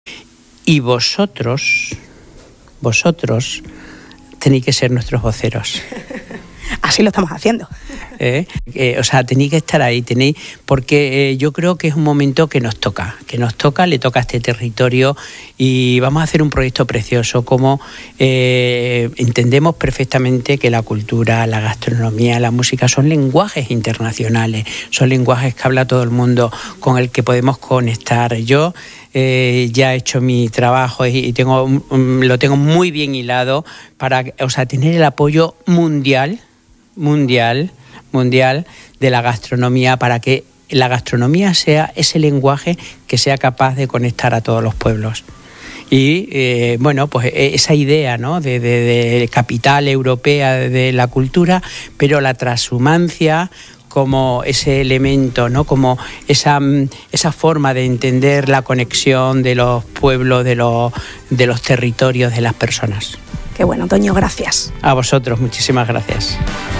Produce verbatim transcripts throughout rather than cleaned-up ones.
Y vosotros, vosotros tenéis que ser nuestros voceros. Así lo estamos haciendo. ¿Eh? Eh, o sea, tenéis que estar ahí, tenéis, porque eh, yo creo que es un momento que nos toca, que nos toca, le toca a este territorio y vamos a hacer un proyecto precioso, como eh, entendemos perfectamente que la cultura, la gastronomía, la música son lenguajes internacionales, son lenguajes que habla todo el mundo, con el que podemos conectar. Yo eh, ya he hecho mi trabajo y, y tengo um, lo tengo muy bien hilado para, o sea, tener el apoyo mundial, mundial, mundial de la gastronomía, para que la gastronomía sea ese lenguaje que sea capaz de conectar a todos los pueblos. Y eh, bueno, pues esa idea, ¿no?, de, de, de capital europea de la cultura, pero la transhumancia como ese elemento, ¿no?, como esa, esa forma de entender la conexión de los pueblos, de los, de los territorios, de las personas. Qué bueno, Toño, gracias. A vosotros, muchísimas gracias.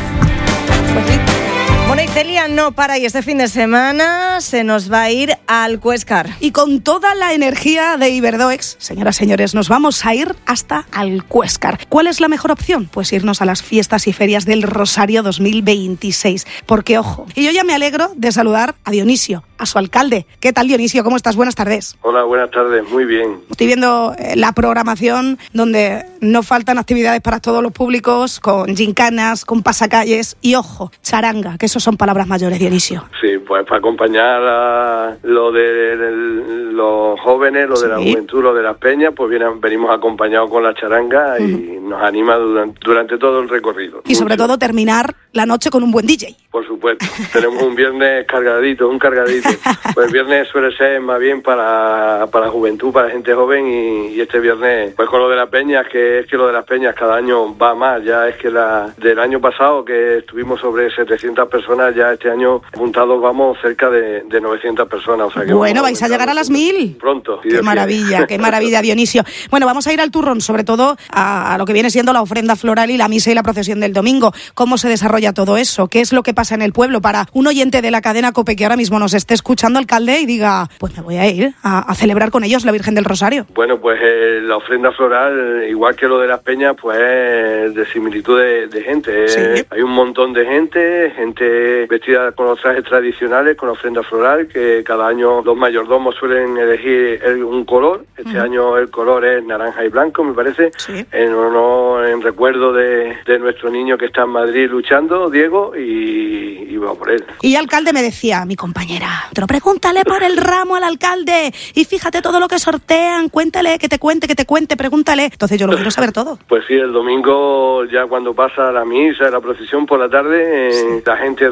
Pues sí. Bueno, y Celia no para, y este fin de semana se nos va a ir al Cuéscar. Y con toda la energía de Iberdoex, señoras y señores, nos vamos a ir hasta Alcuéscar. ¿Cuál es la mejor opción? Pues irnos a las fiestas y ferias del Rosario dos mil veintiséis. Porque, ojo, y yo ya me alegro de saludar a Dionisio, a su alcalde. ¿Qué tal, Dionisio? ¿Cómo estás? Buenas tardes. Hola, buenas tardes. Muy bien. Estoy viendo eh, la programación donde no faltan actividades para todos los públicos, con gincanas, con pasacalles y, ojo, charanga, que eso son palabras mayores, Dionisio. Sí, pues para acompañar a lo de, de los jóvenes, lo de la Sí. juventud, lo de las peñas, pues viene, venimos acompañados con la charanga y uh-huh. nos anima durante, durante todo el recorrido. Y sobre Mucho. todo terminar la noche con un buen D J. Por supuesto. Tenemos un viernes cargadito, un cargadito. Pues el viernes suele ser más bien para, para la juventud, para gente joven, y, y este viernes, pues con lo de las peñas, que es que lo de las peñas cada año va más. Ya es que la del año pasado, que estuvimos sobre setecientas personas, ya este año juntados vamos cerca de, de novecientas personas. O sea que bueno, vais a llegar a las mil. Pronto. Si qué Dios maravilla, quiere. qué maravilla, Dionisio. Bueno, vamos a ir al turrón, sobre todo a, a lo que viene siendo la ofrenda floral y la misa y la procesión del domingo. ¿Cómo se desarrolla todo eso? ¿Qué es lo que pasa en el pueblo? Para un oyente de la cadena COPE que ahora mismo nos esté escuchando, alcalde, y diga, pues me voy a ir a, a celebrar con ellos la Virgen del Rosario. Bueno, pues eh, la ofrenda floral, igual que lo de las peñas, pues es de similitud de, de gente. Sí. Eh, hay un montón de gente, gente vestida con los trajes tradicionales, con ofrenda floral, que cada año los mayordomos suelen elegir el, un color. Este uh-huh. año el color es naranja y blanco, me parece, sí. en honor, en recuerdo de, de nuestro niño que está en Madrid luchando, Diego, y, y va por él. Y el alcalde me decía, mi compañera, pero pregúntale por el ramo al alcalde y fíjate todo lo que sortean, cuéntale, que te cuente, que te cuente, pregúntale. Entonces yo lo quiero saber todo. Pues sí, el domingo, ya cuando pasa la misa, la procesión por la tarde, eh, sí. la gente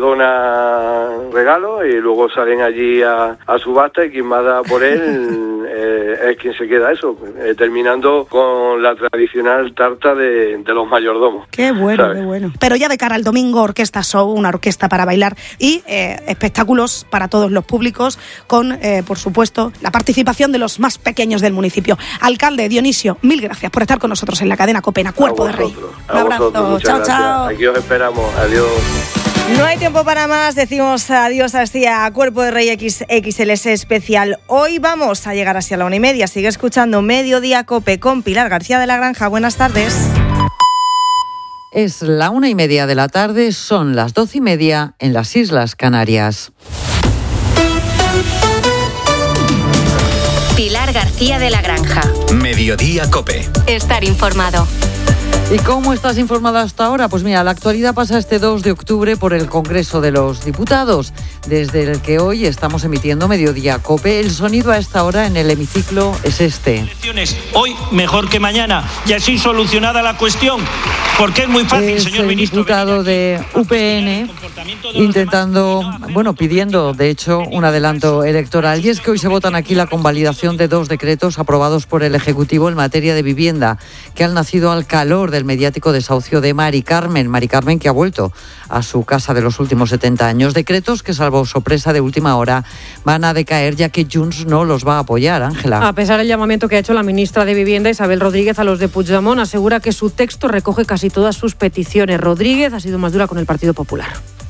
dona regalos y luego salen allí a, a subasta, y quien más da por él eh, es quien se queda eso, eh, terminando con la tradicional tarta de, de los mayordomos. Qué bueno, ¿sabes? Qué bueno. Pero ya de cara al domingo, orquesta show, una orquesta para bailar y eh, espectáculos para todos los públicos con, eh, por supuesto, la participación de los más pequeños del municipio. Alcalde Dionisio, mil gracias por estar con nosotros en la cadena COPE, Cuerpo de Rey. Un abrazo, chao, gracias. chao. Aquí os esperamos, adiós. No hay tiempo para más, decimos adiós así a Cuerpo de Rey X X L S especial. Hoy vamos a llegar así a la una y media. Sigue escuchando Mediodía COPE con Pilar García de la Granja. Buenas tardes. Es la una y media de la tarde, son las doce y media en las Islas Canarias. Pilar García de la Granja. Mediodía COPE. Estar informado. ¿Y cómo estás informada hasta ahora? Pues mira, la actualidad pasa este dos de octubre por el Congreso de los Diputados, desde el que hoy estamos emitiendo Mediodía COPE. El sonido a esta hora en el hemiciclo es este. Hoy mejor que mañana, y así solucionada la cuestión, porque es muy fácil, es señor el ministro. Diputado de U P N intentando, bueno, pidiendo de hecho un adelanto electoral. Y es que hoy se votan aquí la convalidación de dos decretos aprobados por el Ejecutivo en materia de vivienda, que han nacido al calor del mediático desahucio de Mari Carmen. Mari Carmen, que ha vuelto a su casa de los últimos setenta años. Decretos que, salvo sorpresa de última hora, van a decaer, ya que Junts no los va a apoyar. Ángela. A pesar del llamamiento que ha hecho la ministra de Vivienda, Isabel Rodríguez, a los de Puigdemont, asegura que su texto recoge casi todas sus peticiones. Rodríguez ha sido más dura con el Partido Popular.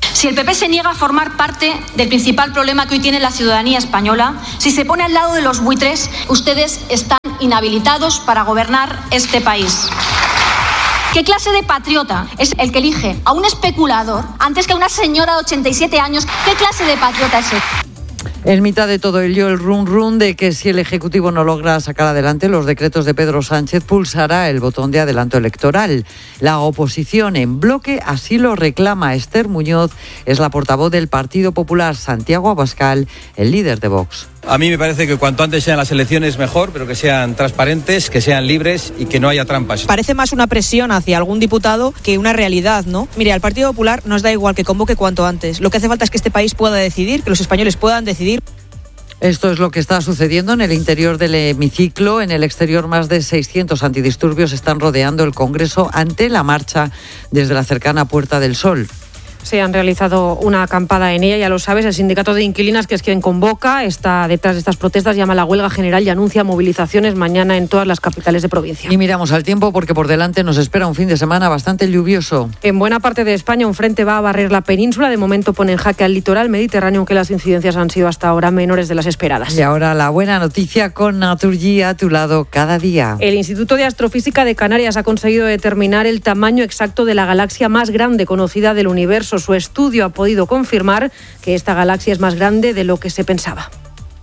Si el P P se niega a formar parte del principal problema que hoy tiene la ciudadanía española, si se pone al lado de los buitres, ustedes están inhabilitados para gobernar este país. ¿Qué clase de patriota es el que elige a un especulador antes que a una señora de ochenta y siete años? ¿Qué clase de patriota es ese? En mitad de todo ello, el run run de que si el Ejecutivo no logra sacar adelante los decretos de Pedro Sánchez, pulsará el botón de adelanto electoral. La oposición en bloque así lo reclama. Esther Muñoz es la portavoz del Partido Popular. Santiago Abascal, el líder de Vox. A mí me parece que cuanto antes sean las elecciones mejor, pero que sean transparentes, que sean libres y que no haya trampas. Parece más una presión hacia algún diputado que una realidad, ¿no? Mire, al Partido Popular nos da igual que convoque cuanto antes. Lo que hace falta es que este país pueda decidir, que los españoles puedan decidir. Esto es lo que está sucediendo en el interior del hemiciclo. En el exterior, más de seiscientos antidisturbios están rodeando el Congreso ante la marcha desde la cercana Puerta del Sol. Se han realizado una acampada en ella, ya lo sabes, el sindicato de inquilinas, que es quien convoca, está detrás de estas protestas, llama a la huelga general y anuncia movilizaciones mañana en todas las capitales de provincia. Y miramos al tiempo porque por delante nos espera un fin de semana bastante lluvioso. En buena parte de España un frente va a barrer la península, de momento pone en jaque al litoral mediterráneo, aunque las incidencias han sido hasta ahora menores de las esperadas. Y ahora la buena noticia con Naturgy a tu lado cada día. El Instituto de Astrofísica de Canarias ha conseguido determinar el tamaño exacto de la galaxia más grande conocida del universo. Su estudio ha podido confirmar que esta galaxia es más grande de lo que se pensaba.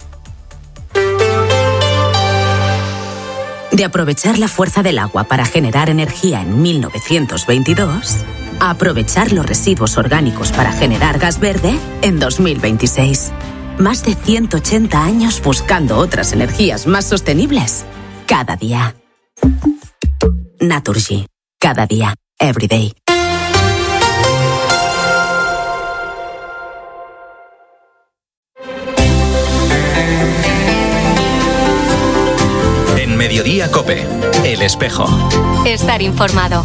De aprovechar la fuerza del agua para generar energía en mil novecientos veintidós, a aprovechar los residuos orgánicos para generar gas verde en dos mil veintiséis. Más de ciento ochenta años buscando otras energías más sostenibles. Cada día. Naturgy. Cada día. Every day. Mediodía COPE, El Espejo. Estar informado.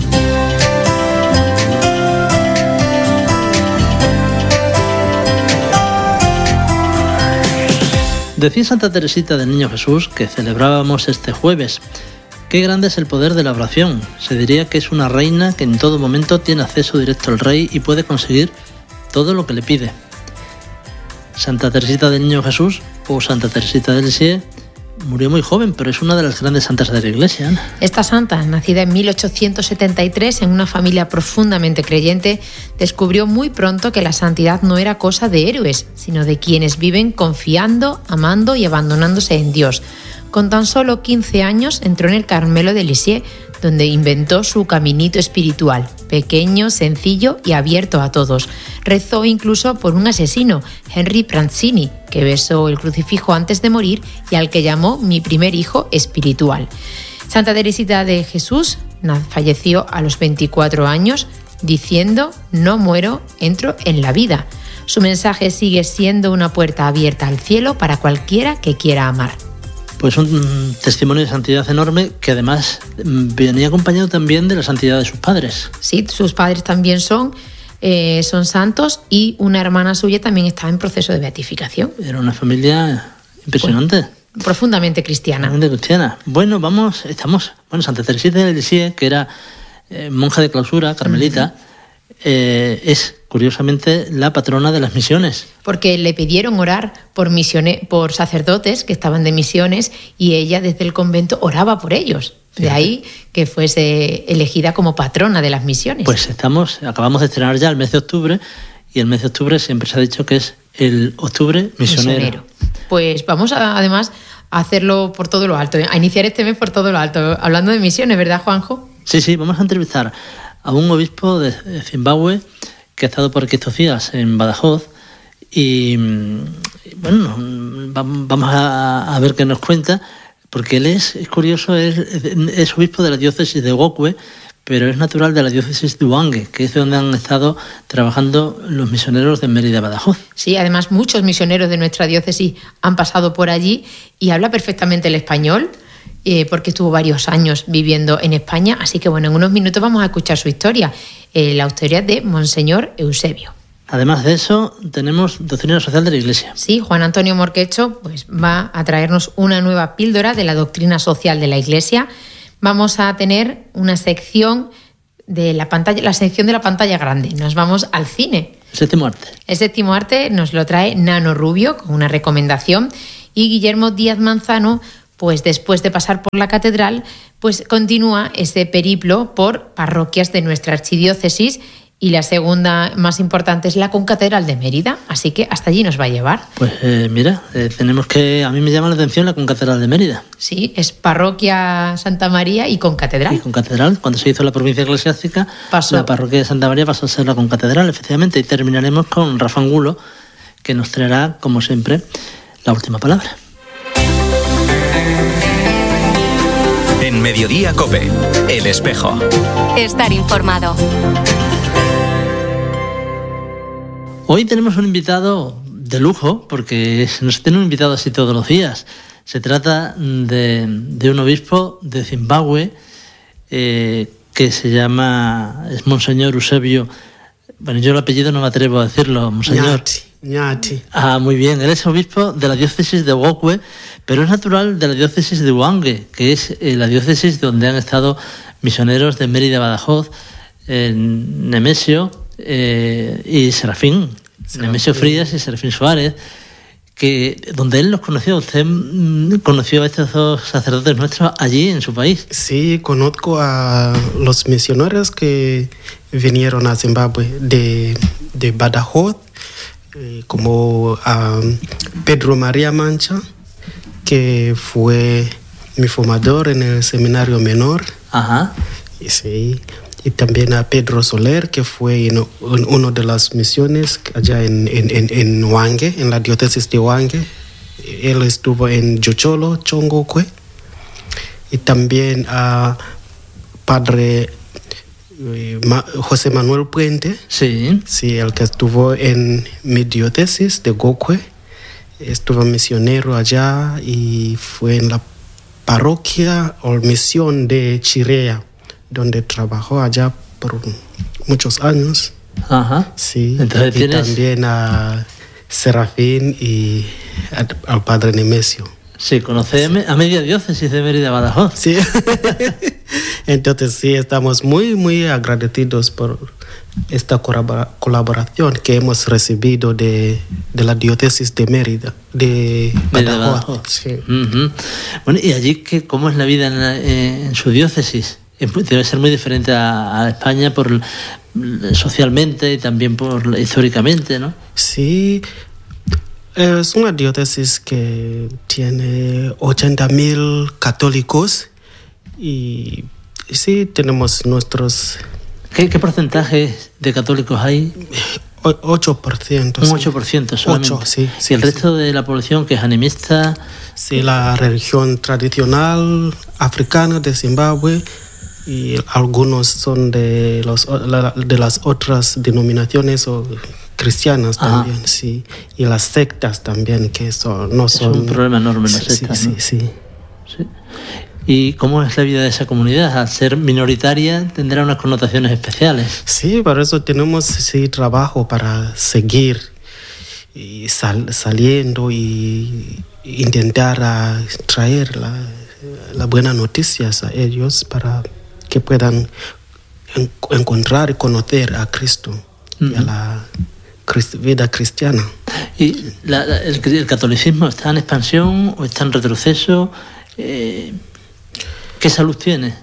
Decía Santa Teresita del Niño Jesús, que celebrábamos este jueves: qué grande es el poder de la oración. Se diría que es una reina que en todo momento tiene acceso directo al rey y puede conseguir todo lo que le pide. Santa Teresita del Niño Jesús, o Santa Teresita de Lisieux, murió muy joven, pero es una de las grandes santas de la Iglesia, ¿no? Esta santa, nacida en mil ochocientos setenta y tres en una familia profundamente creyente, descubrió muy pronto que la santidad no era cosa de héroes, sino de quienes viven confiando, amando y abandonándose en Dios. Con tan solo quince años entró en el Carmelo de Lisieux, donde inventó su caminito espiritual, pequeño, sencillo y abierto a todos. Rezó incluso por un asesino, Henry Pranzini, que besó el crucifijo antes de morir y al que llamó mi primer hijo espiritual. Santa Teresita de Jesús falleció a los veinticuatro años, diciendo: no muero, entro en la vida. Su mensaje sigue siendo una puerta abierta al cielo para cualquiera que quiera amar. Pues un testimonio de santidad enorme, que además venía acompañado también de la santidad de sus padres. Sí, sus padres también son, eh, son santos, y una hermana suya también estaba en proceso de beatificación. Era una familia impresionante. Bueno, profundamente cristiana. Profundamente cristiana. Bueno, vamos, estamos... Bueno, Santa Teresita de Lisieux, que era eh, monja de clausura, carmelita, uh-huh. eh, es curiosamente la patrona de las misiones. Porque le pidieron orar por misiones, por sacerdotes que estaban de misiones, y ella desde el convento oraba por ellos. De ahí que fuese elegida como patrona de las misiones. Pues estamos, acabamos de estrenar ya el mes de octubre, y el mes de octubre siempre se ha dicho que es el octubre misionero. misionero. Pues vamos a, además a hacerlo por todo lo alto, a iniciar este mes por todo lo alto, hablando de misiones, ¿verdad, Juanjo? Sí, sí, vamos a entrevistar a un obispo de Zimbabue que ha estado por estos días en Badajoz, y bueno, vamos a, a ver qué nos cuenta, porque él es, es curioso, es, es obispo de la diócesis de Gokwe, pero es natural de la diócesis de Ubangue, que es donde han estado trabajando los misioneros de Mérida, Badajoz. Sí, además muchos misioneros de nuestra diócesis han pasado por allí y habla perfectamente el español, eh, porque estuvo varios años viviendo en España. Así que bueno, en unos minutos vamos a escuchar su historia, eh, la historia de Monseñor Eusebio. Además de eso, tenemos doctrina social de la Iglesia. Sí, Juan Antonio Morquecho pues, va a traernos una nueva píldora de la doctrina social de la Iglesia. Vamos a tener una sección de la pantalla, la sección de la pantalla grande. Nos vamos al cine. El séptimo arte. El séptimo arte nos lo trae Nano Rubio con una recomendación y Guillermo Díaz Manzano, pues después de pasar por la catedral, pues continúa ese periplo por parroquias de nuestra archidiócesis y la segunda más importante es la concatedral de Mérida, así que hasta allí nos va a llevar. Pues eh, mira, eh, tenemos que, a mí me llama la atención la concatedral de Mérida. Sí, es parroquia Santa María y concatedral. Y concatedral, cuando se hizo la provincia eclesiástica, pasó. La parroquia de Santa María pasó a ser la concatedral, efectivamente, y terminaremos con Rafa Angulo, que nos traerá, como siempre, la última palabra. En Mediodía COPE, El Espejo. Estar informado. Hoy tenemos un invitado de lujo, porque nos tiene un invitado así todos los días. Se trata de, de un obispo de Zimbabue eh, que se llama, es Monseñor Eusebio. Bueno, yo el apellido no me atrevo a decirlo, Monseñor. Nyati, Nyati. Ah, muy bien. Él es obispo de la diócesis de Gokwe, pero es natural de la diócesis de Hwange, que es eh, la diócesis donde han estado misioneros de Mérida, Badajoz, eh, Nemesio eh, y Serafín. Serafín. Nemesio Frías y Serafín Suárez, que donde él los conoció. ¿Usted conoció a estos dos sacerdotes nuestros allí en su país? Sí, conozco a los misioneros que vinieron a Zimbabue de, de Badajoz, eh, como a Pedro María Mancha, que fue mi formador en el seminario menor. Ajá. Y sí. Y también a Pedro Soler, que fue en, en una de las misiones allá en, en, en, en Hwange, en la diócesis de Hwange. Él estuvo en Yocholo, Chongokwe. Y también a Padre eh, Ma, José Manuel Puente. Sí. Sí, el que estuvo en mi diócesis de Gokwe. Estuvo misionero allá y fue en la parroquia o misión de Chirea, donde trabajó allá por muchos años. Ajá. Sí. Entonces, y ¿tienes? También a Serafín y a, al padre Nemesio. Sí, conoce sí. a media diócesis de Mérida, Badajoz. Sí. Entonces sí, estamos muy, muy agradecidos por esta colaboración que hemos recibido de, de la diócesis de Mérida, de Badajoz. Badajoz. Sí. Uh-huh. Bueno, ¿y allí qué, cómo es la vida en, la, en su diócesis? Debe ser muy diferente a, a España por socialmente y también por históricamente, ¿no? Sí, es una diócesis que tiene ochenta mil católicos y sí tenemos nuestros... ¿Qué, qué porcentaje de católicos hay? ocho por ciento. Un ocho por ciento solamente. ocho, sí, sí, ¿Y el resto sí. de la población que es animista? Sí, la religión tradicional africana de Zimbabue, y algunos son de, los, de las otras denominaciones o cristianas también. Ajá. Sí, y las sectas también, que son, no son... Es un problema enorme las sí, sectas, sí, ¿no? sí, sí. sí. ¿Y cómo es la vida de esa comunidad? Al ser minoritaria tendrá unas connotaciones especiales. Sí, por eso tenemos sí, trabajo para seguir y sal, saliendo y intentar a traer la, la buenas noticias a ellos para que puedan en, encontrar y conocer a Cristo uh-huh. y a la crist, vida cristiana. ¿Y la, la, el, el catolicismo está en expansión o está en retroceso? Eh, ¿Qué salud tiene?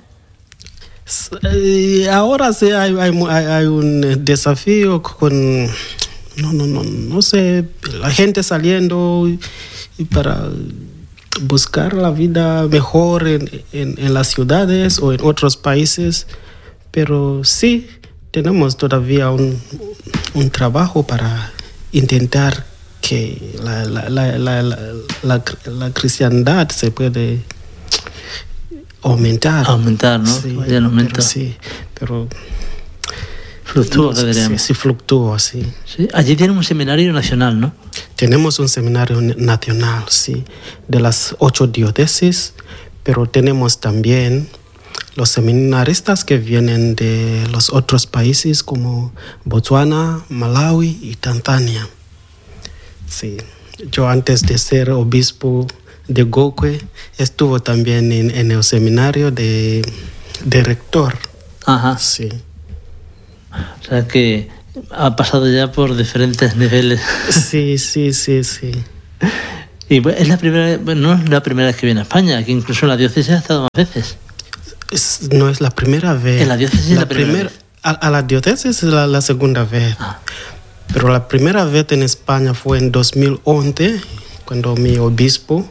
Ahora sí hay, hay, hay un desafío con, no, no, no, no sé, la gente saliendo y para buscar la vida mejor en, en, en las ciudades o en otros países, pero sí tenemos todavía un, un trabajo para intentar que la, la, la, la, la, la, la cristiandad se puede aumentar. Aumentar, ¿no? Sí, Vaya, aumenta. Pero sí, pero... Fluctúa, no, sí, sí, fluctúa, sí. sí. Allí tienen un seminario nacional, ¿no? Tenemos un seminario nacional, sí, de las ocho diócesis, pero tenemos también los seminaristas que vienen de los otros países como Botswana, Malawi y Tanzania. Sí, yo antes de ser obispo de Gokwe estuve también en, en el seminario de, de rector. Ajá. Sí. O sea que ha pasado ya por diferentes niveles. Sí, sí, sí, sí. Y es la primera, bueno, no es la primera vez que viene a España, que incluso en la diócesis ha estado más veces. Es, no es la primera vez. En la diócesis la, la primera primer, vez. A, a la diócesis es la, la segunda vez. Ah. Pero la primera vez en España fue en dos mil once, cuando mi obispo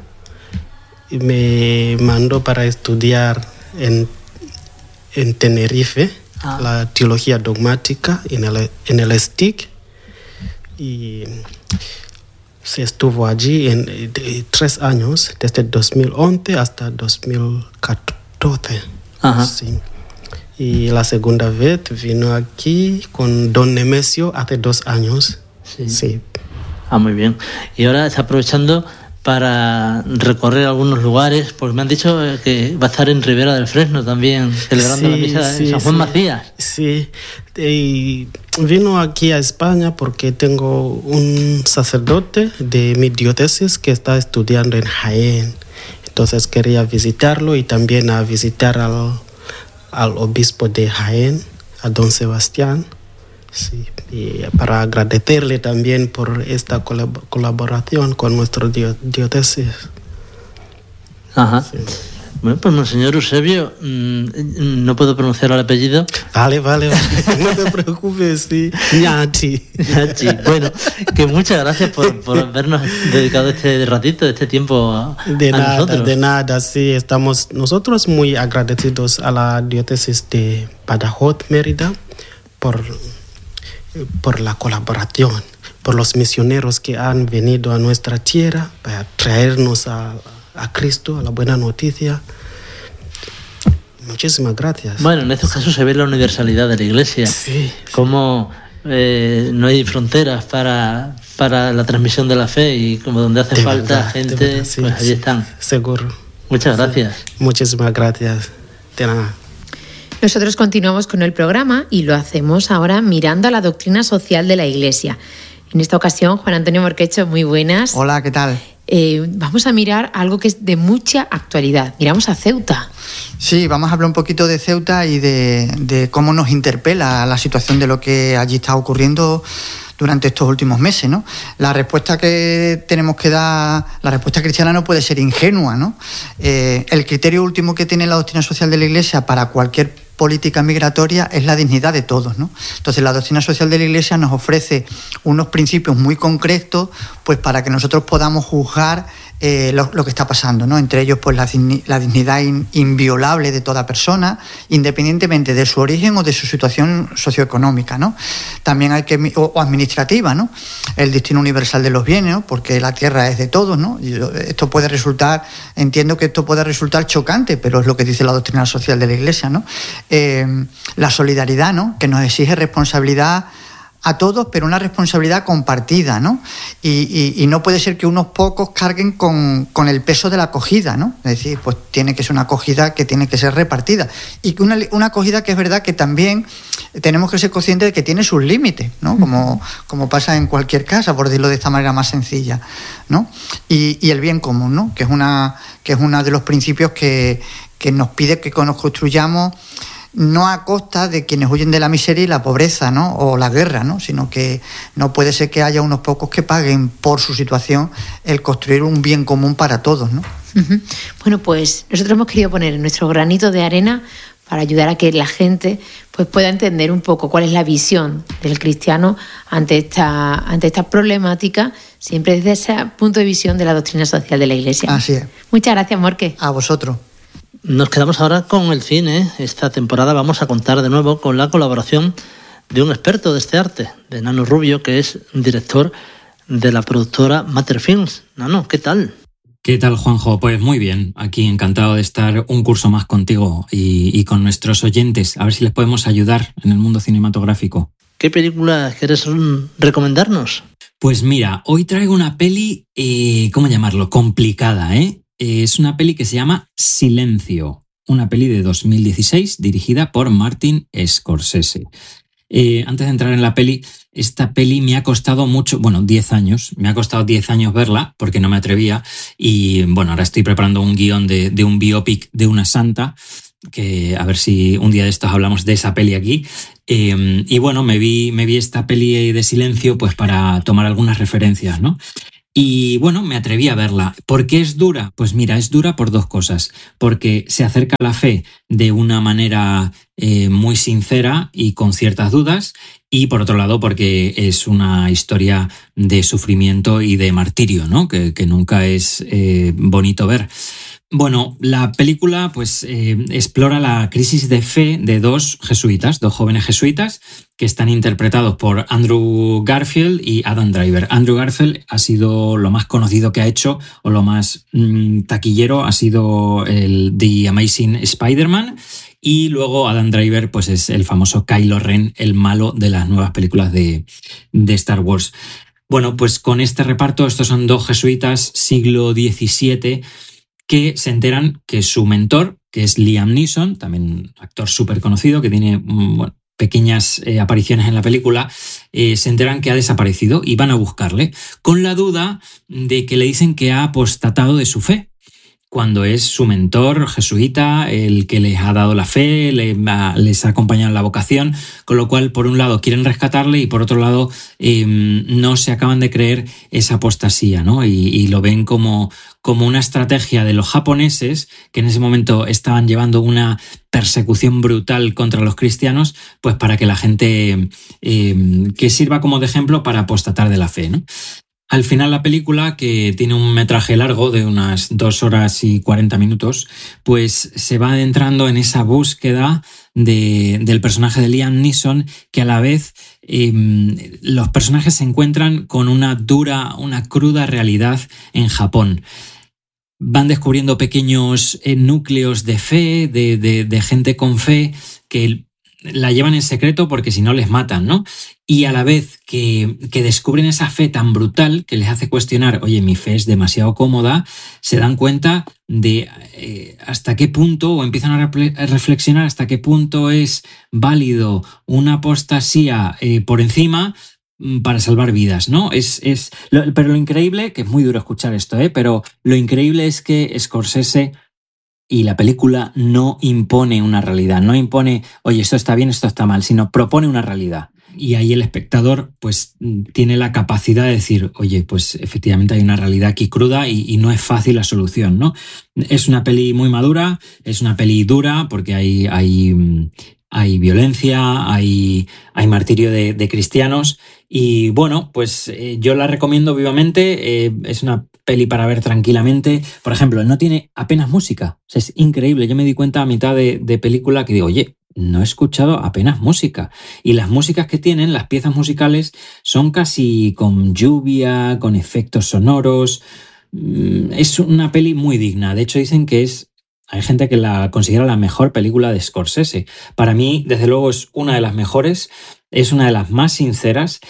me mandó para estudiar en, en Tenerife ah. la teología dogmática en el, en el S T I C. Y se estuvo allí en de, tres años, desde dos mil once hasta dos mil catorce. Ajá. Sí. Y la segunda vez vino aquí con Don Nemesio hace dos años. Sí. sí. Ah, muy bien. Y ahora está aprovechando para recorrer algunos lugares, porque me han dicho que va a estar en Ribera del Fresno también, celebrando sí, la misa sí, de San Juan sí. Macías. Sí, y vino aquí a España porque tengo un sacerdote de mi diócesis que está estudiando en Jaén. Entonces quería visitarlo y también a visitar al, al obispo de Jaén, a don Sebastián. Sí, y para agradecerle también por esta colab- colaboración con nuestro diócesis. Ajá. Sí. Bueno, pues Monseñor Eusebio, mmm, no puedo pronunciar el apellido. Vale, vale, vale. No te preocupes, sí. Ñachi. Ñachi. Bueno, que muchas gracias por, por habernos dedicado este ratito, este tiempo a, de a nada, nosotros. De nada, sí. Estamos nosotros muy agradecidos a la diócesis de Badajoz, Mérida, por... por la colaboración, por los misioneros que han venido a nuestra tierra para traernos a, a Cristo, a la buena noticia. Muchísimas gracias. Bueno, en estos casos se ve la universalidad de la Iglesia. Sí. Cómo eh, no hay fronteras para, para la transmisión de la fe y como donde hace de falta verdad, gente, verdad, sí, pues allí sí, están. Seguro. Muchas gracias. Sí. Muchísimas gracias. De nada. Nosotros continuamos con el programa y lo hacemos ahora mirando a la doctrina social de la Iglesia. En esta ocasión, Juan Antonio Morquecho, muy buenas. Hola, ¿qué tal? Eh, vamos a mirar algo que es de mucha actualidad. Miramos a Ceuta. Sí, vamos a hablar un poquito de Ceuta y de, de cómo nos interpela la situación de lo que allí está ocurriendo durante estos últimos meses, ¿no? La respuesta que tenemos que dar, la respuesta cristiana no puede ser ingenua, ¿no? Eh, el criterio último que tiene la doctrina social de la Iglesia para cualquier política migratoria es la dignidad de todos, ¿no? Entonces la doctrina social de la Iglesia nos ofrece unos principios muy concretos, pues para que nosotros podamos juzgar eh, lo, lo que está pasando, ¿no? Entre ellos, pues la, la dignidad in, inviolable de toda persona, independientemente de su origen o de su situación socioeconómica, ¿no? También hay que o, o administrativa, ¿no? El destino universal de los bienes, ¿no? Porque la tierra es de todos, ¿no? Y esto puede resultar, entiendo que esto puede resultar chocante, pero es lo que dice la doctrina social de la Iglesia, ¿no? Eh, la solidaridad, ¿no? Que nos exige responsabilidad a todos, pero una responsabilidad compartida, ¿no? Y, y, y no puede ser que unos pocos carguen con, con el peso de la acogida, ¿no? Es decir, pues tiene que ser una acogida que tiene que ser repartida. Y que una, una acogida que es verdad que también tenemos que ser conscientes de que tiene sus límites, ¿no? Como, como pasa en cualquier casa, por decirlo de esta manera más sencilla, ¿no? Y, y el bien común, ¿no? Que es una, que es uno de los principios que, que nos pide que nos construyamos no a costa de quienes huyen de la miseria y la pobreza, ¿no? O la guerra, ¿no? Sino que no puede ser que haya unos pocos que paguen por su situación el construir un bien común para todos, ¿no? Uh-huh. Bueno, pues nosotros hemos querido poner nuestro granito de arena para ayudar a que la gente pues pueda entender un poco cuál es la visión del cristiano ante esta, ante esta problemática, siempre desde ese punto de visión de la doctrina social de la Iglesia. Así es. Muchas gracias, Morque. A vosotros. Nos quedamos ahora con el cine. Esta temporada vamos a contar de nuevo con la colaboración de un experto de este arte, de Nano Rubio, que es director de la productora Matter Films. Nano, ¿qué tal? ¿Qué tal, Juanjo? Pues muy bien, aquí encantado de estar un curso más contigo y, y con nuestros oyentes, a ver si les podemos ayudar en el mundo cinematográfico. ¿Qué película quieres recomendarnos? Pues mira, hoy traigo una peli, eh, ¿cómo llamarlo? Complicada, ¿eh? Es una peli que se llama Silencio, una peli de dos mil dieciséis dirigida por Martin Scorsese. Eh, antes de entrar en la peli, esta peli me ha costado mucho, bueno, diez años, me ha costado diez años verla porque no me atrevía y bueno, ahora estoy preparando un guión de, de un biopic de una santa que a ver si un día de estos hablamos de esa peli aquí. Eh, y bueno, me vi, me vi esta peli de Silencio pues para tomar algunas referencias, ¿no? Y bueno, me atreví a verla. ¿Por qué es dura? Pues mira, es dura por dos cosas. Porque se acerca a la fe de una manera eh, muy sincera y con ciertas dudas. Y por otro lado, porque es una historia de sufrimiento y de martirio, ¿no? Que, que nunca es eh, bonito ver. Bueno, la película pues eh, explora la crisis de fe de dos jesuitas, dos jóvenes jesuitas, que están interpretados por Andrew Garfield y Adam Driver. Andrew Garfield ha sido lo más conocido que ha hecho, o lo más mmm, taquillero, ha sido el The Amazing Spider-Man. Y luego Adam Driver pues es el famoso Kylo Ren, el malo de las nuevas películas de, de Star Wars. Bueno, pues con este reparto, estos son dos jesuitas siglo diecisiete, que se enteran que su mentor, que es Liam Neeson, también un actor súper conocido que tiene bueno, pequeñas eh, apariciones en la película, eh, se enteran que ha desaparecido y van a buscarle, con la duda de que le dicen que ha apostatado de su fe, cuando es su mentor jesuita, el que les ha dado la fe, les ha, les ha acompañado en la vocación, con lo cual, por un lado, quieren rescatarle y, por otro lado, eh, no se acaban de creer esa apostasía, ¿no? Y, y lo ven como, como una estrategia de los japoneses, que en ese momento estaban llevando una persecución brutal contra los cristianos, pues para que la gente, eh, que sirva como de ejemplo para apostatar de la fe, ¿no? Al final la película, que tiene un metraje largo de unas dos horas y cuarenta minutos, pues se va adentrando en esa búsqueda de, del personaje de Liam Neeson, que a la vez eh, los personajes se encuentran con una dura, una cruda realidad en Japón. Van descubriendo pequeños eh, núcleos de fe, de, de, de gente con fe, que la llevan en secreto porque si no les matan, ¿no? Y a la vez que, que descubren esa fe tan brutal que les hace cuestionar, oye, mi fe es demasiado cómoda, se dan cuenta de eh, hasta qué punto, o empiezan a, re- a reflexionar hasta qué punto es válido una apostasía eh, por encima para salvar vidas, ¿no? Es, es, lo, pero lo increíble, que es muy duro escuchar esto, ¿eh? Pero lo increíble es que Scorsese y la película no impone una realidad, no impone, oye, esto está bien, esto está mal, sino propone una realidad. Y ahí el espectador pues tiene la capacidad de decir, oye, pues efectivamente hay una realidad aquí cruda y, y no es fácil la solución, ¿no? Es una peli muy madura, es una peli dura porque hay, hay, hay violencia, hay, hay martirio de, de cristianos y bueno, pues eh, yo la recomiendo vivamente, eh, es una peli para ver tranquilamente. Por ejemplo, no tiene apenas música, o sea, es increíble. Yo me di cuenta a mitad de, de película que digo, oye, no he escuchado apenas música. Y las músicas que tienen, las piezas musicales, son casi con lluvia, con efectos sonoros. Es una peli muy digna. De hecho, dicen que es... Hay gente que la considera la mejor película de Scorsese. Para mí, desde luego, es una de las mejores, es una de las más sinceras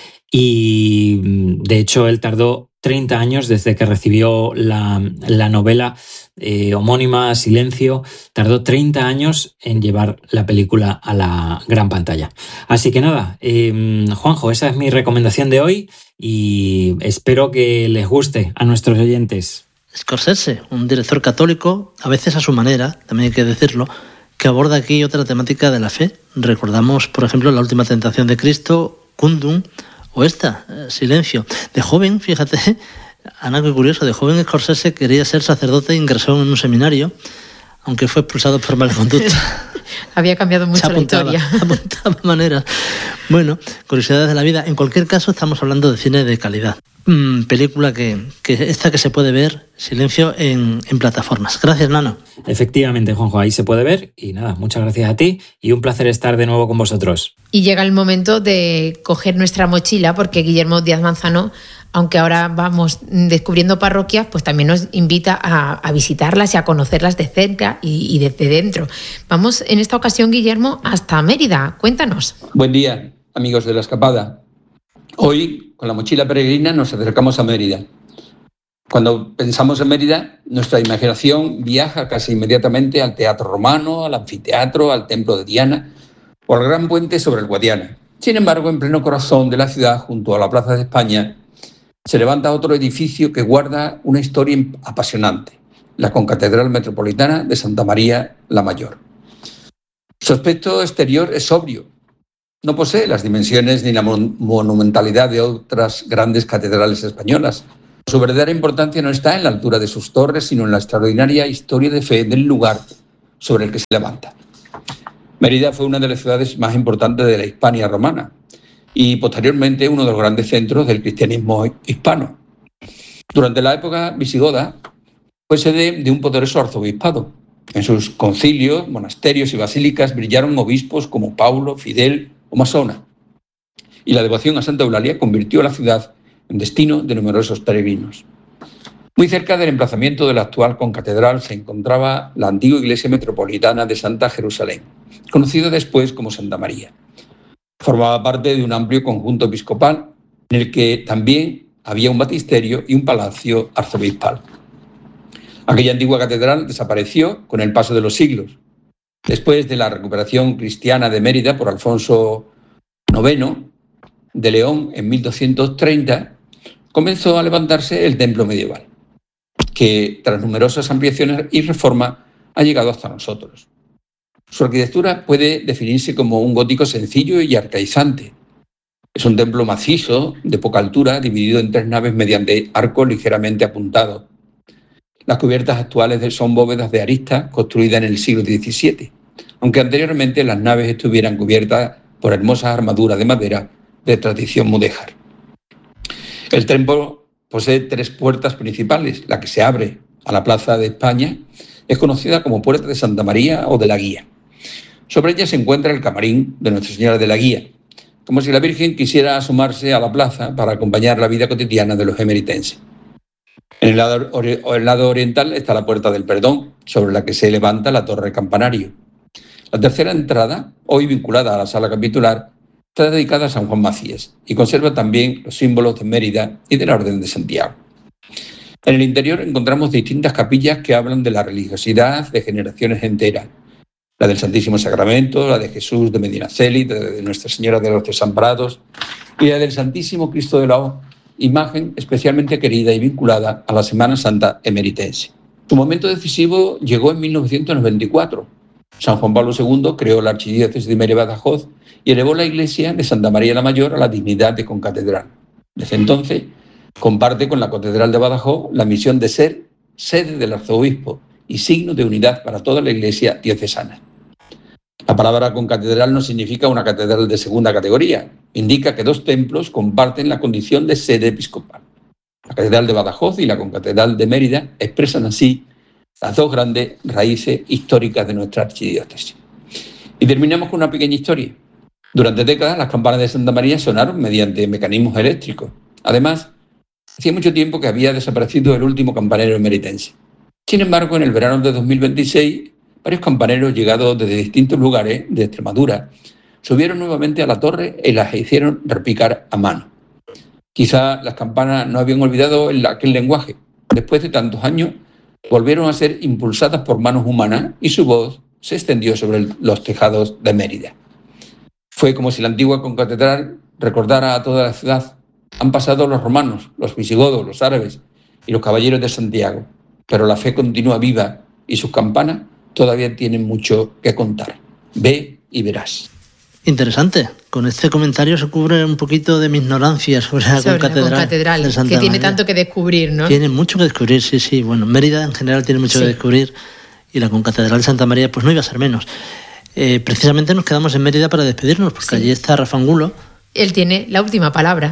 y, de hecho, él tardó treinta años desde que recibió la, la novela eh, homónima Silencio, tardó treinta años en llevar la película a la gran pantalla. Así que nada, eh, Juanjo, esa es mi recomendación de hoy y espero que les guste a nuestros oyentes. Scorsese, un director católico, a veces a su manera, también hay que decirlo, que aborda aquí otra temática de la fe. Recordamos, por ejemplo, La última tentación de Cristo, Kundun, o esta, Silencio. De joven, fíjate, Ana, qué curioso, de joven Scorsese quería ser sacerdote e ingresó en un seminario, aunque fue expulsado por mala conducta. Había cambiado mucho Se apuntaba, la historia. Apuntaba maneras. Bueno, curiosidades de la vida. En cualquier caso, estamos hablando de cine de calidad. Mm, película que, que esta que se puede ver, Silencio, en, en plataformas. Gracias, Nano. Efectivamente, Juanjo, ahí se puede ver. Y nada, muchas gracias a ti y un placer estar de nuevo con vosotros. Y llega el momento de coger nuestra mochila, porque Guillermo Díaz Manzano, aunque ahora vamos descubriendo parroquias, pues también nos invita a, a visitarlas y a conocerlas de cerca y, y desde dentro. Vamos en esta ocasión, Guillermo, hasta Mérida. Cuéntanos. Buen día, amigos de La Escapada. Hoy, con la mochila peregrina, nos acercamos a Mérida. Cuando pensamos en Mérida, nuestra imaginación viaja casi inmediatamente al Teatro Romano, al anfiteatro, al Templo de Diana o al gran puente sobre el Guadiana. Sin embargo, en pleno corazón de la ciudad, junto a la Plaza de España, se levanta otro edificio que guarda una historia apasionante, la Concatedral Metropolitana de Santa María la Mayor. Su aspecto exterior es sobrio. No posee las dimensiones ni la monumentalidad de otras grandes catedrales españolas. Su verdadera importancia no está en la altura de sus torres, sino en la extraordinaria historia de fe del lugar sobre el que se levanta. Mérida fue una de las ciudades más importantes de la Hispania romana y posteriormente uno de los grandes centros del cristianismo hispano. Durante la época visigoda fue sede de un poderoso arzobispado. En sus concilios, monasterios y basílicas brillaron obispos como Paulo, Fidel o Masona. Y la devoción a Santa Eulalia convirtió a la ciudad en destino de numerosos peregrinos. Muy cerca del emplazamiento de la actual concatedral se encontraba la antigua iglesia metropolitana de Santa Jerusalén, conocida después como Santa María. Formaba parte de un amplio conjunto episcopal en el que también había un baptisterio y un palacio arzobispal. Aquella antigua catedral desapareció con el paso de los siglos. Después de la recuperación cristiana de Mérida por Alfonso noveno de León en mil doscientos treinta, comenzó a levantarse el templo medieval, que tras numerosas ampliaciones y reformas ha llegado hasta nosotros. Su arquitectura puede definirse como un gótico sencillo y arcaizante. Es un templo macizo, de poca altura, dividido en tres naves mediante arcos ligeramente apuntados. Las cubiertas actuales son bóvedas de arista construidas en el siglo diecisiete, aunque anteriormente las naves estuvieran cubiertas por hermosas armaduras de madera de tradición mudéjar. El templo posee tres puertas principales. La que se abre a la Plaza de España es conocida como Puerta de Santa María o de la Guía. Sobre ella se encuentra el camarín de Nuestra Señora de la Guía, como si la Virgen quisiera asomarse a la plaza para acompañar la vida cotidiana de los emeritenses. En el lado, ori- el lado oriental está la Puerta del Perdón, sobre la que se levanta la torre campanario. La tercera entrada, hoy vinculada a la sala capitular, está dedicada a San Juan Macías y conserva también los símbolos de Mérida y de la Orden de Santiago. En el interior encontramos distintas capillas que hablan de la religiosidad de generaciones enteras. La del Santísimo Sacramento, la de Jesús de Medinaceli, de Nuestra Señora de los Desamparados y la del Santísimo Cristo de la O, imagen especialmente querida y vinculada a la Semana Santa emeritense. Su momento decisivo llegó en mil novecientos noventa y cuatro. San Juan Pablo segundo creó la archidiócesis de Mérida-Badajoz y elevó la iglesia de Santa María la Mayor a la dignidad de concatedral. Desde entonces, comparte con la Catedral de Badajoz la misión de ser sede del arzobispo y signo de unidad para toda la iglesia diocesana. La palabra concatedral no significa una catedral de segunda categoría, indica que dos templos comparten la condición de sede episcopal. La Catedral de Badajoz y la Concatedral de Mérida expresan así las dos grandes raíces históricas de nuestra archidiócesis. Y terminamos con una pequeña historia. Durante décadas las campanas de Santa María sonaron mediante mecanismos eléctricos. Además, hacía mucho tiempo que había desaparecido el último campanero emeritense. Sin embargo, en el verano de dos mil veintiséis, varios campaneros llegados desde distintos lugares de Extremadura subieron nuevamente a la torre y las hicieron repicar a mano. Quizá las campanas no habían olvidado aquel lenguaje. Después de tantos años, volvieron a ser impulsadas por manos humanas y su voz se extendió sobre el, los tejados de Mérida. Fue como si la antigua concatedral recordara a toda la ciudad. Han pasado los romanos, los visigodos, los árabes y los caballeros de Santiago, pero la fe continúa viva y sus campanas todavía tienen mucho que contar. Ve y verás. Interesante. Con este comentario se cubre un poquito de mi ignorancia sobre la sobre concatedral, la concatedral de Santa que tiene María. tanto que descubrir, ¿no? Tiene mucho que descubrir, sí, sí. Bueno, Mérida en general tiene mucho Sí. que descubrir y la concatedral de Santa María pues no iba a ser menos. Eh, precisamente nos quedamos en Mérida para despedirnos porque Sí. allí está Rafa Angulo. Él tiene la última palabra.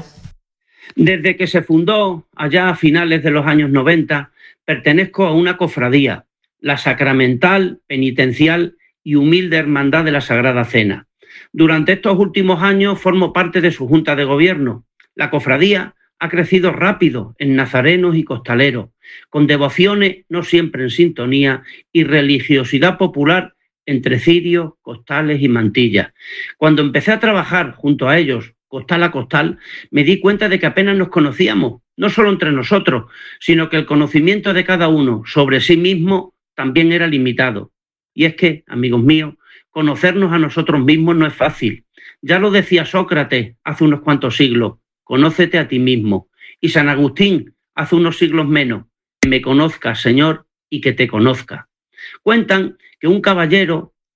Desde que se fundó allá a finales de los años noventa, pertenezco a una cofradía, la Sacramental, Penitencial y Humilde Hermandad de la Sagrada Cena. Durante estos últimos años formo parte de su junta de gobierno. La cofradía ha crecido rápido en nazarenos y costaleros, con devociones no siempre en sintonía y religiosidad popular entre cirios, costales y mantillas. Cuando empecé a trabajar junto a ellos, costal a costal, me di cuenta de que apenas nos conocíamos, no solo entre nosotros, sino que el conocimiento de cada uno sobre sí mismo también era limitado. Y es que, amigos míos, conocernos a nosotros mismos no es fácil. Ya lo decía Sócrates hace unos cuantos siglos, conócete a ti mismo. Y San Agustín, hace unos siglos menos, que me conozcas, Señor, y que te conozca. Cuentan que un caballero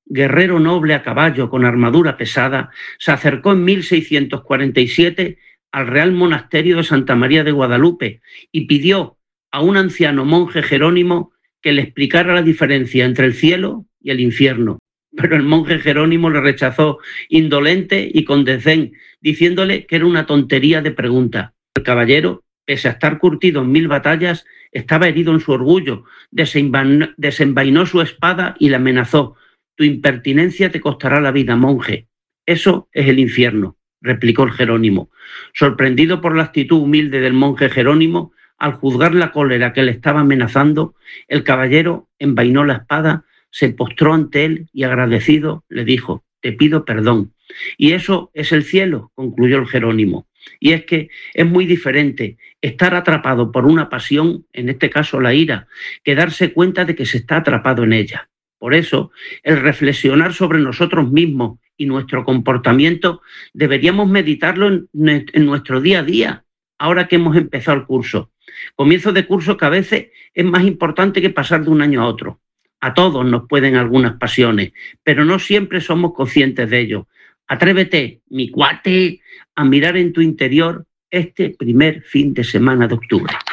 guerrero noble a caballo con armadura pesada, se acercó en mil seiscientos cuarenta y siete al Real Monasterio de Santa María de Guadalupe y pidió a un anciano monje jerónimo que le explicara la diferencia entre el cielo y el infierno. Pero el monje Jerónimo le rechazó indolente y con desdén, diciéndole que era una tontería de pregunta. El caballero, pese a estar curtido en mil batallas, estaba herido en su orgullo, desenvainó, desenvainó su espada y le amenazó. Tu impertinencia te costará la vida, monje. Eso es el infierno, replicó el Jerónimo. Sorprendido por la actitud humilde del monje Jerónimo, al juzgar la cólera que le estaba amenazando, el caballero envainó la espada, se postró ante él y agradecido le dijo: te pido perdón. Y eso es el cielo, concluyó el Jerónimo. Y es que es muy diferente estar atrapado por una pasión, en este caso la ira, que darse cuenta de que se está atrapado en ella. Por eso, el reflexionar sobre nosotros mismos y nuestro comportamiento deberíamos meditarlo en, en nuestro día a día, ahora que hemos empezado el curso. Comienzo de curso que a veces es más importante que pasar de un año a otro. A todos nos pueden algunas pasiones, pero no siempre somos conscientes de ello. Atrévete, mi cuate, a mirar en tu interior este primer fin de semana de octubre.